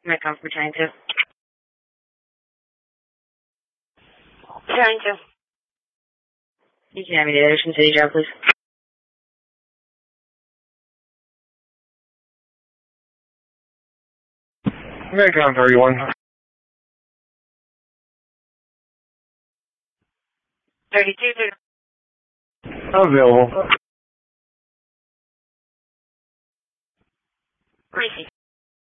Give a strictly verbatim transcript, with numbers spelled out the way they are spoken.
Might come from trying to. Trying to. You can have me to the Ocean City job, please. Megcom thirty-one. thirty-two, thirty. Available. Gracie.